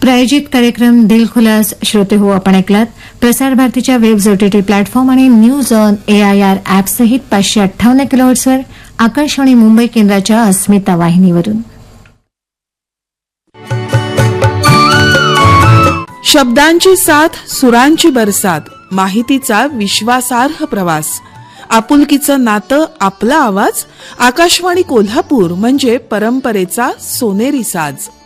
प्रायोजित कार्यक्रम दिल खुलास श्रोते हो आपण ऐकलात. प्रसार भारतीच्या वेब OTT प्लॅटफॉर्म आणि न्यूज ऑन AIR ॲप सहित 558 किलोहर्ट्झवर आकाशवाणी मुंबई केंद्राच्या अस्मिता वाहिनीवरून. शब्दांची साथ, सुरांची बरसात, माहितीचा विश्वासार्ह प्रवास, आपुलकीचं नातं, आपला आवाज. आकाशवाणी कोल्हापूर म्हणजे परंपरेचा सोनेरी साज.